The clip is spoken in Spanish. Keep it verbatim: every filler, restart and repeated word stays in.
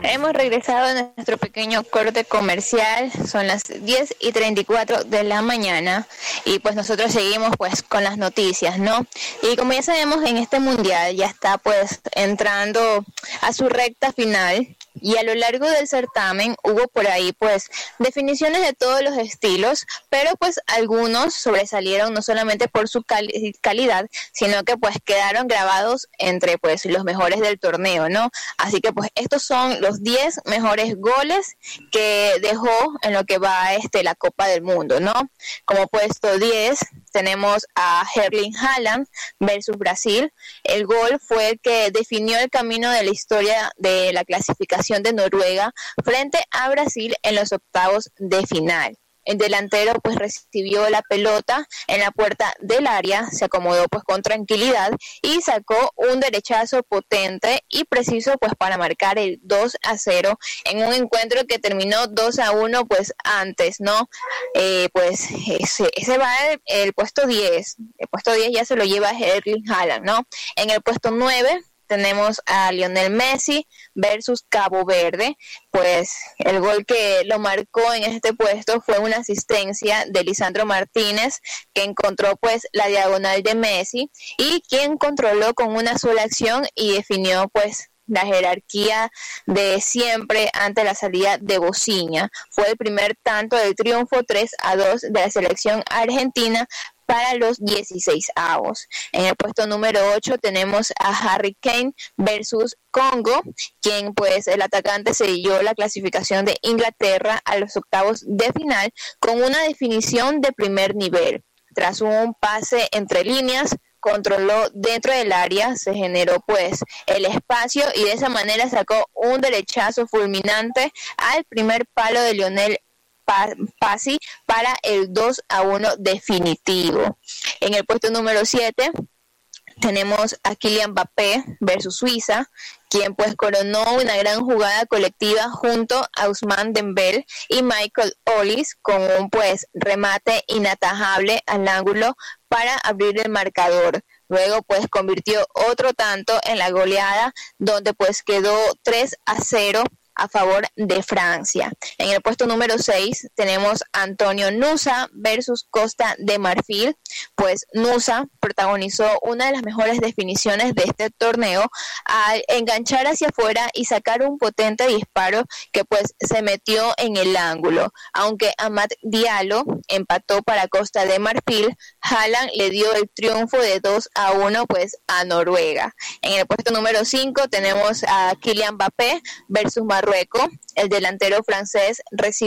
Hemos regresado a nuestro pequeño corte comercial, son las diez y treinta y cuatro de la mañana y pues nosotros seguimos pues con las noticias, ¿no? Y como ya sabemos, en este mundial ya está pues entrando a su recta final y a lo largo del certamen hubo por ahí pues definiciones de todos los estilos, pero pues algunos sobresalieron no solamente por su cali- calidad, sino que pues quedaron grabados entre pues los mejores del torneo, ¿no? Así que pues estos son los diez mejores goles que dejó en lo que va este la Copa del Mundo, ¿no? Como puesto diez tenemos a Erling Haaland versus Brasil. El gol fue el que definió el camino de la historia de la clasificación de Noruega frente a Brasil en los octavos de final. El delantero pues recibió la pelota en la puerta del área, se acomodó pues con tranquilidad y sacó un derechazo potente y preciso pues para marcar el dos a cero en un encuentro que terminó dos a uno pues antes, ¿no? Eh, pues ese, ese va el, el puesto diez, el puesto diez ya se lo lleva Erling Haaland, ¿no? En el puesto nueve tenemos a Lionel Messi versus Cabo Verde, pues el gol que lo marcó en este puesto fue una asistencia de Lisandro Martínez, que encontró pues la diagonal de Messi y quien controló con una sola acción y definió pues la jerarquía de siempre ante la salida de Bociña. Fue el primer tanto del triunfo tres a dos de la selección argentina para los dieciséis avos. En el puesto número ocho tenemos a Harry Kane versus Congo, quien pues el atacante selló la clasificación de Inglaterra a los octavos de final con una definición de primer nivel. Tras un pase entre líneas, controló dentro del área, se generó pues el espacio y de esa manera sacó un derechazo fulminante al primer palo de Lionel Pasi para el dos a uno definitivo. En el puesto número siete tenemos a Kylian Mbappé versus Suiza, quien pues coronó una gran jugada colectiva junto a Ousmane Dembélé y Michael Olise con un pues remate inatajable al ángulo para abrir el marcador. Luego pues convirtió otro tanto en la goleada, donde pues quedó tres a cero a favor de Francia. En el puesto número seis tenemos a Antonio Nusa versus Costa de Marfil, pues Nusa protagonizó una de las mejores definiciones de este torneo al enganchar hacia afuera y sacar un potente disparo que pues se metió en el ángulo. Aunque Amad Diallo empató para Costa de Marfil, Haaland le dio el triunfo de dos a uno pues a Noruega. En el puesto número cinco tenemos a Kylian Mbappé versus Marruecos. El delantero francés recibió